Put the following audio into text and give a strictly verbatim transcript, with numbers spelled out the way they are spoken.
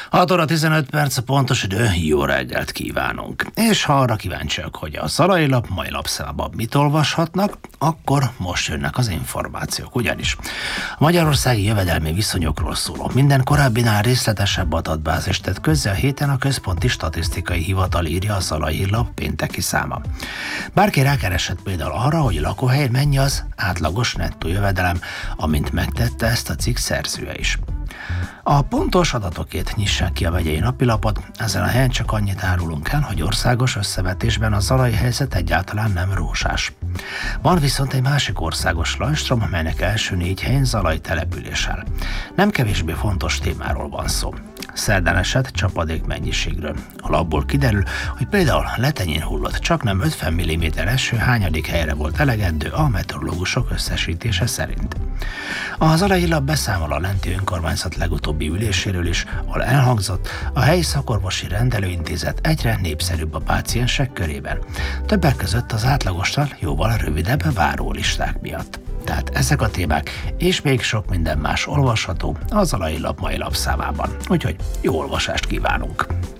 hat óra tizenöt perc a pontos idő, jó reggelt kívánunk. És ha arra kíváncsiak, hogy a Szalai Lap mai lapszában mit olvashatnak, akkor most jönnek az információk. Ugyanis a magyarországi jövedelmi viszonyokról szóló minden korábbinál részletesebb adatbázist tett közzé a héten a Központi Statisztikai Hivatal, írja a Szalai Lap pénteki száma. Bárki rákeresett például arra, hogy lakóhelyen mennyi az átlagos nettó jövedelem, amint megtette ezt a cikk szerzője is. A pontos adatokért nyissák ki a megyei napilapot, ezen a helyen csak annyit árulunk el, hogy országos összevetésben a zalai helyzet egyáltalán nem rózsás. Van viszont egy másik országos lajstrom, amelynek első négy helyén zalai településsel. Nem kevésbé fontos témáról van szó. Szerdán esett csapadék mennyiségről. A lapból kiderül, hogy például Letenyén hullott csaknem ötven milliméter eső hányadik helyre volt elegendő a meteorológusok összesítése szerint. A Zalai Lap beszámol a Lenti önkormányzat legutóbbi üléséről is, ahol elhangzott, a helyi szakorvosi rendelőintézet egyre népszerűbb a páciensek körében. Többek között az átlagosnál jóval rövidebb várólisták miatt. Tehát ezek a témák és még sok minden más olvasható a Zalai Lap mai lapszámában. Úgyhogy jó olvasást kívánunk!